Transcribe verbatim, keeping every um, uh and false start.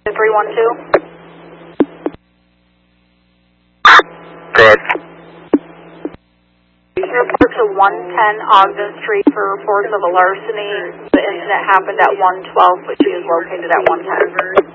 three one two. Good. Report to one ten Ogden Street for reports of a larceny. The incident happened at one twelve, but she is located at one ten.